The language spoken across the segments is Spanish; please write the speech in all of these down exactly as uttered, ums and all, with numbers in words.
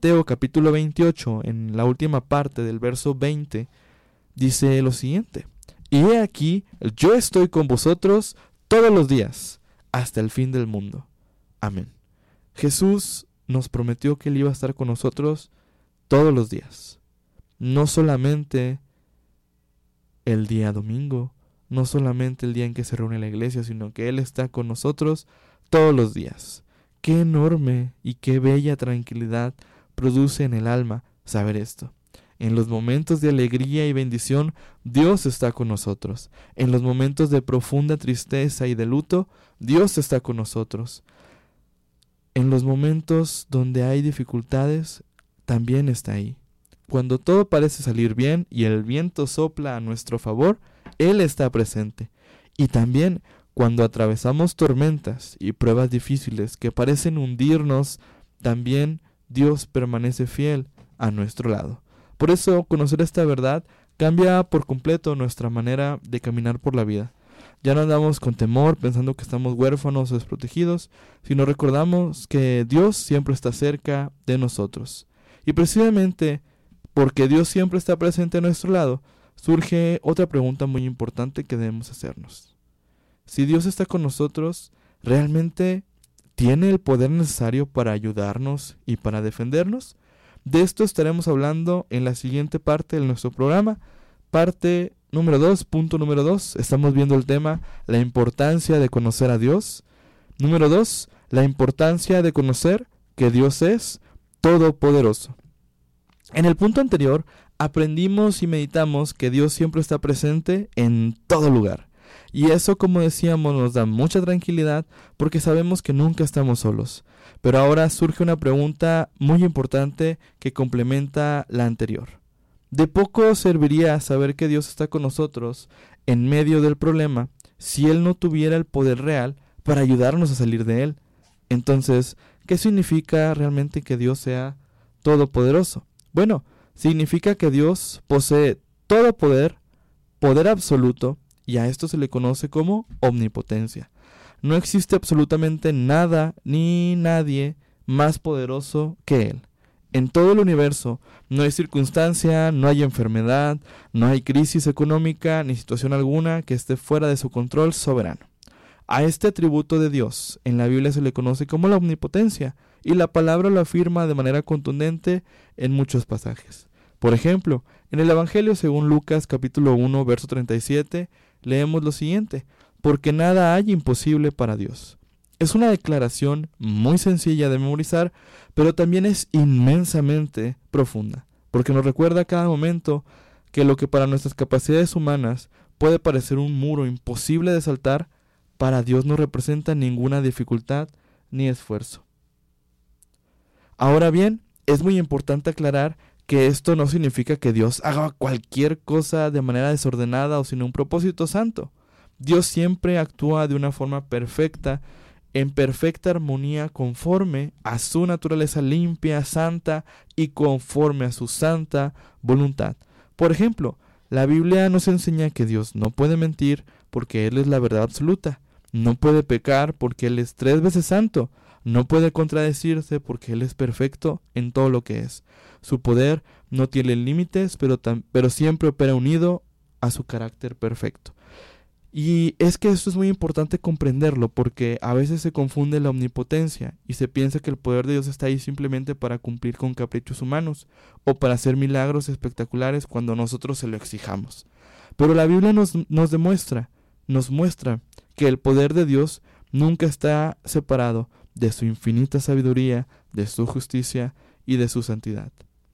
Mateo capítulo veintiocho, en la última parte del verso veinte, dice lo siguiente: y he aquí, yo estoy con vosotros todos los días, hasta el fin del mundo. Amén. Jesús nos prometió que Él iba a estar con nosotros todos los días. No solamente el día domingo, no solamente el día en que se reúne la iglesia, sino que Él está con nosotros todos los días. Qué enorme y qué bella tranquilidad produce en el alma saber esto. En los momentos de alegría y bendición, Dios está con nosotros. En los momentos de profunda tristeza y de luto, Dios está con nosotros. En los momentos donde hay dificultades, también está ahí. Cuando todo parece salir bien y el viento sopla a nuestro favor, Él está presente. Y también cuando atravesamos tormentas y pruebas difíciles que parecen hundirnos, también Dios permanece fiel a nuestro lado. Por eso, conocer esta verdad cambia por completo nuestra manera de caminar por la vida. Ya no andamos con temor pensando que estamos huérfanos o desprotegidos, sino recordamos que Dios siempre está cerca de nosotros. Y precisamente porque Dios siempre está presente a nuestro lado, surge otra pregunta muy importante que debemos hacernos. Si Dios está con nosotros, ¿realmente tiene el poder necesario para ayudarnos y para defendernos? De esto estaremos hablando en la siguiente parte de nuestro programa, parte número dos, punto número dos. Estamos viendo el tema, la importancia de conocer a Dios. Número dos, la importancia de conocer que Dios es todopoderoso. En el punto anterior, aprendimos y meditamos que Dios siempre está presente en todo lugar. Y eso, como decíamos, nos da mucha tranquilidad porque sabemos que nunca estamos solos. Pero ahora surge una pregunta muy importante que complementa la anterior. De poco serviría saber que Dios está con nosotros en medio del problema si Él no tuviera el poder real para ayudarnos a salir de él. Entonces, ¿qué significa realmente que Dios sea todopoderoso? Bueno, significa que Dios posee todo poder, poder absoluto, y a esto se le conoce como omnipotencia. No existe absolutamente nada ni nadie más poderoso que Él. En todo el universo no hay circunstancia, no hay enfermedad, no hay crisis económica ni situación alguna que esté fuera de su control soberano. A este atributo de Dios en la Biblia se le conoce como la omnipotencia, y la palabra lo afirma de manera contundente en muchos pasajes. Por ejemplo, en el Evangelio según Lucas capítulo uno, verso treinta y siete, leemos lo siguiente: porque nada hay imposible para Dios. Es una declaración muy sencilla de memorizar, pero también es inmensamente profunda, porque nos recuerda a cada momento que lo que para nuestras capacidades humanas puede parecer un muro imposible de saltar, para Dios no representa ninguna dificultad ni esfuerzo. Ahora bien, es muy importante aclarar que esto no significa que Dios haga cualquier cosa de manera desordenada o sin un propósito santo. Dios siempre actúa de una forma perfecta, en perfecta armonía, conforme a su naturaleza limpia, santa y conforme a su santa voluntad. Por ejemplo, la Biblia nos enseña que Dios no puede mentir porque Él es la verdad absoluta. No puede pecar porque Él es tres veces santo. No puede contradecirse porque Él es perfecto en todo lo que es. Su poder no tiene límites, pero, tam- pero siempre opera unido a su carácter perfecto. Y es que esto es muy importante comprenderlo, porque a veces se confunde la omnipotencia y se piensa que el poder de Dios está ahí simplemente para cumplir con caprichos humanos o para hacer milagros espectaculares cuando nosotros se lo exijamos. Pero la Biblia nos, nos demuestra, nos muestra que el poder de Dios nunca está separado de su infinita sabiduría, de su justicia y de su santidad.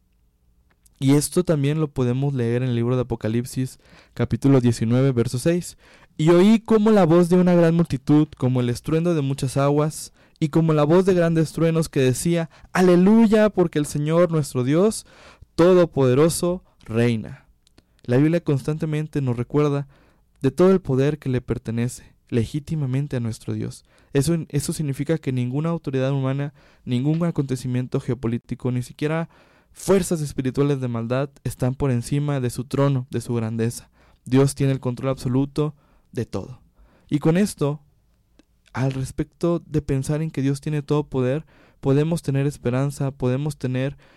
Y esto también lo podemos leer en el libro de Apocalipsis, capítulo diecinueve, verso seis. Y oí como la voz de una gran multitud, como el estruendo de muchas aguas, y como la voz de grandes truenos que decía: ¡Aleluya! Porque el Señor nuestro Dios Todopoderoso reina. La Biblia constantemente nos recuerda de todo el poder que le pertenece legítimamente a nuestro Dios. Eso, eso significa que ninguna autoridad humana, ningún acontecimiento geopolítico, ni siquiera fuerzas espirituales de maldad están por encima de su trono, de su grandeza. Dios tiene el control absoluto de todo. Y con esto, al respecto de pensar en que Dios tiene todo poder, podemos tener esperanza, podemos tener